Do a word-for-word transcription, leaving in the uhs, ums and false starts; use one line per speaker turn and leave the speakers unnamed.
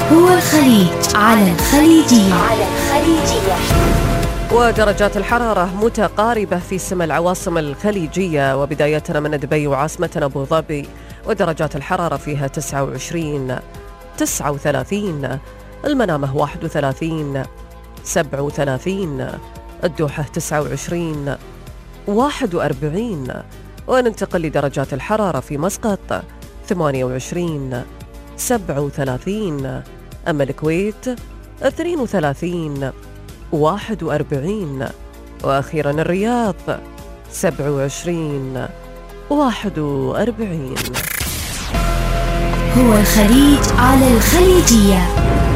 هو الخليج على الخليجية.
ودرجات الحرارة متقاربة في سما العواصم الخليجية، وبدايتنا من دبي وعاصمتنا أبو ظبي، ودرجات الحرارة فيها تسعة وعشرين، تسعة وثلاثين، المنامة واحد وثلاثين، سبعة وثلاثين، الدوحة تسعة وعشرين، واحد وأربعين. وننتقل لدرجات الحرارة في مسقط ثمانية وعشرين، سبعة وثلاثين، أما الكويت اثنين وثلاثين، واحد وأربعين، وأخيرا الرياض سبعة وعشرين، واحد وأربعين.
هو الخليج على الخليجية.